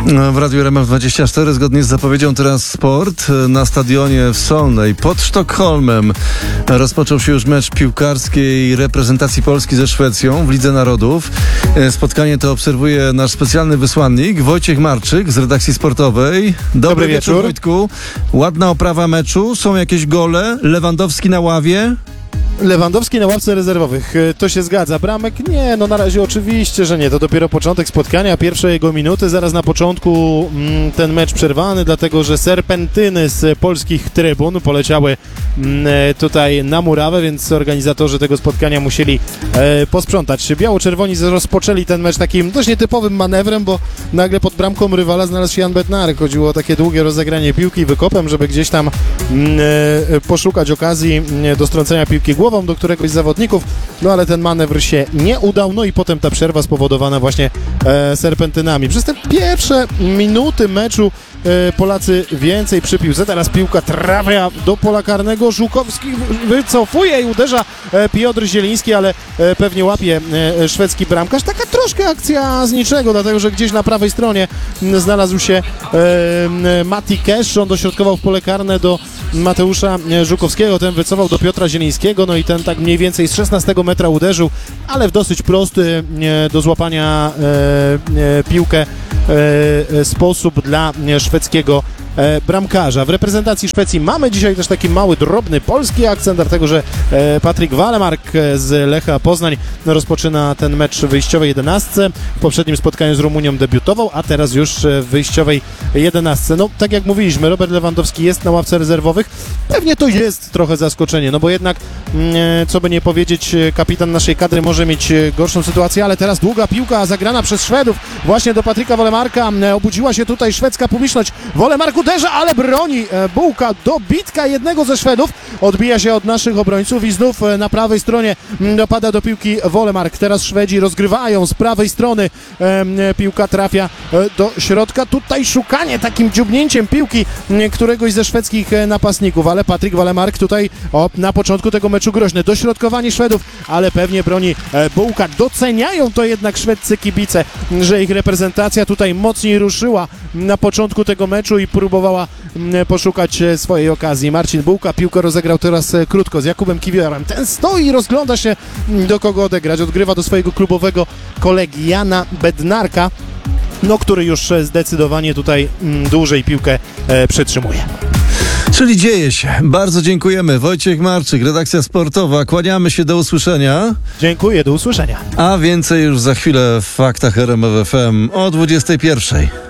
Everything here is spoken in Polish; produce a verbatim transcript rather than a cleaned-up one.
W Radiu R M F dwadzieścia cztery zgodnie z zapowiedzią teraz sport. Na stadionie w Solnej pod Sztokholmem rozpoczął się już mecz piłkarskiej reprezentacji Polski ze Szwecją w Lidze Narodów. Spotkanie to obserwuje nasz specjalny wysłannik Wojciech Marczyk z redakcji sportowej. Dobry, Dobry wieczór, wieczór, Wojtku. Ładna oprawa meczu. Są jakieś gole? Lewandowski na ławie? Lewandowski na ławce rezerwowych, to się zgadza. Bramek? Nie, no na razie oczywiście, że nie. To dopiero początek spotkania, pierwsze jego minuty. Zaraz na początku mm, ten mecz przerwany, dlatego że serpentyny z polskich trybun poleciały mm, tutaj na murawę, więc organizatorzy tego spotkania musieli e, posprzątać. Biało-czerwoni rozpoczęli ten mecz takim dość nietypowym manewrem, bo nagle pod bramką rywala znalazł się Jan Bednarek. Chodziło o takie długie rozegranie piłki wykopem, żeby gdzieś tam mm, e, poszukać okazji do strącenia piłki głową do któregoś z zawodników, no ale ten manewr się nie udał, no i potem ta przerwa spowodowana właśnie e, serpentynami. Przez te pierwsze minuty meczu e, Polacy więcej przy piłce, teraz piłka trafia do pola karnego, Żukowski wycofuje i uderza e, Piotr Zieliński, ale e, pewnie łapie e, szwedzki bramkarz. Taka troszkę akcja z niczego, dlatego że gdzieś na prawej stronie m, znalazł się e, Mati Kesz, on dośrodkował w pole karne do Mateusza Żukowskiego, ten wycofał do Piotra Zielińskiego, no i ten tak mniej więcej z szesnastego metra uderzył, ale w dosyć prosty e, do złapania e, e, piłkę e, sposób dla szwedzkiego e, bramkarza. W reprezentacji Szwecji mamy dzisiaj też taki mały, drobny polski akcent, dlatego że e, Patryk Walemark z Lecha Poznań rozpoczyna ten mecz w wyjściowej jedenastce. W poprzednim spotkaniu z Rumunią debiutował, a teraz już w wyjściowej jedenastce. No, tak jak mówiliśmy, Robert Lewandowski jest na ławce rezerwowych. Pewnie to jest trochę zaskoczenie, no bo jednak, e, co by nie powiedzieć, kapitan naszej kadry może mieć gorszą sytuację, ale teraz długa piłka zagrana przez Szwedów właśnie do Patryka Walemarka. Obudziła się tutaj szwedzka publiczność. Wolemark uderza, ale broni Bułka, dobitka jednego ze Szwedów. Odbija się od naszych obrońców i znów na prawej stronie dopada do piłki Wolemark. Teraz Szwedzi rozgrywają z prawej strony. Piłka trafia do środka. Tutaj szukanie takim dziubnięciem piłki któregoś ze szwedzkich napastników, ale Patryk Walemark tutaj o, na początku tego meczu groźny. Dośrodkowanie Szwedów, ale pewnie broni Bułka. Doceniają to jednak szwedzcy kibice, że ich reprezentacja tutaj mocniej ruszyła na początku tego meczu i próbowała poszukać swojej okazji. Marcin Bułka piłkę rozegrał teraz krótko z Jakubem Kiwiorem. Ten stoi i rozgląda się, do kogo odegrać. Odgrywa do swojego klubowego kolegi Jana Bednarka, no, który już zdecydowanie tutaj dłużej piłkę e, przytrzymuje. Czyli dzieje się. Bardzo dziękujemy. Wojciech Marczyk, redakcja sportowa. Kłaniamy się, do usłyszenia. Dziękuję, do usłyszenia. A więcej już za chwilę w Faktach R M F F M o dwudziestej pierwszej.